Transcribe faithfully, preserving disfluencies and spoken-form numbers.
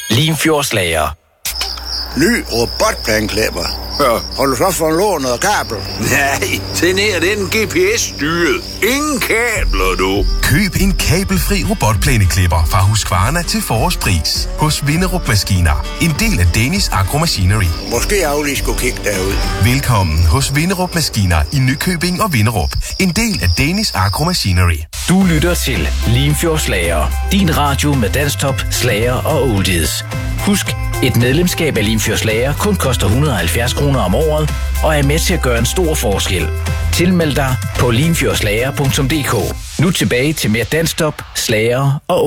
Limfjordslager. Ny robotplæneklipper. Ja. Har du så fået lånt noget kabel? Nej, den her, den er G P S-styret. Ingen kabler, du. Køb en kabelfri robotplæneklipper fra Husqvarna til forårspris. Hos Vinderup Maskiner. En del af Danish Agro Machinery. Måske jeg lige skulle kigge derud. Velkommen hos Vinderup Maskiner i Nykøbing og Vinderup. En del af Danish Agro Machinery. Du lytter til Limfjordslager. Din radio med dansktop, slager og oldies. Husk, et medlemskab af Limfjordslager kun koster et hundrede og halvfjerds kroner om året, og er med til at gøre en stor forskel. Tilmeld dig på limfjordslager punktum d k. Nu tilbage til mere dansktop, slager og